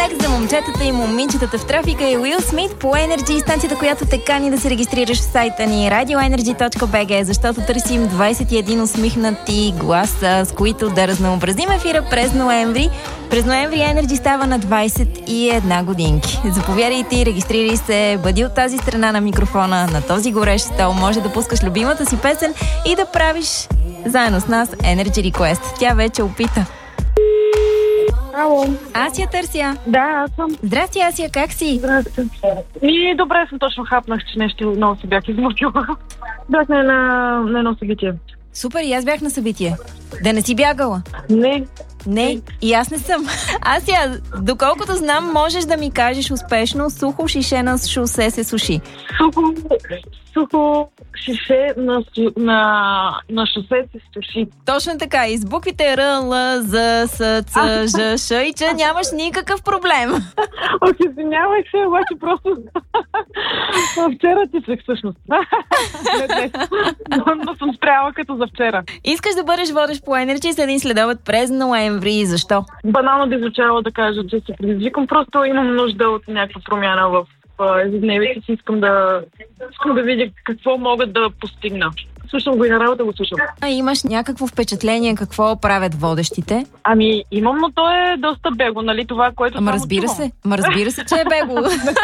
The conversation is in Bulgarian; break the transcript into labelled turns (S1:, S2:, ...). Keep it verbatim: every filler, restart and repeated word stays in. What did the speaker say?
S1: трек за момчетата и момичетата в трафика е Уил Смит по Energy, станцията, която те кани да се регистрираш в сайта ни радио енерджи точка би джи, защото търсим двайсет и един усмихнати гласа, с които да разнообразим ефира през ноември. През ноември Energy става на двайсет и една годинки. Заповядайте и регистрирай се, бъди от тази страна на микрофона, на този горещ стол. Може да пускаш любимата си песен и да правиш заедно с нас Energy Request. Тя вече опита.
S2: Ало.
S1: Аз я търся.
S2: Да, аз съм.
S1: Здрасти, Асия, как си?
S2: Здрасти. И добре съм, точно хапнах, че нещо много се бях измучила. Бях на, на, на едно събитие.
S1: Супер, и аз бях на събитие. Да не си бягала?
S2: Не.
S1: Не, и аз не съм. Ася, доколкото знам, можеш да ми кажеш успешно: сухо шише на шосе се суши.
S2: Сухо, сухо шише на, на, на шосе се суши.
S1: Точно така. И с буквите Р, Л, З, С, Ц, Ж, Ш и Ч нямаш никакъв проблем.
S2: Ох, извинявай се, обаче просто вчера ти се всъщност. Не днес. Но съм спряла като за вчера.
S1: Искаш да бъдеш водещ по Energy с един следобед през ноември. Защо?
S2: Банално би звучало да кажа, че се предизвикам. Просто имам нужда от някаква промяна в ежедневието си. Искам да, искам да видя какво мога да постигна. Слушам го и на работа го слушам.
S1: А имаш някакво впечатление какво правят водещите?
S2: Ами имам, но то е доста бего, нали, това, което...
S1: Ама разбира се, ама разбира се, че е бего.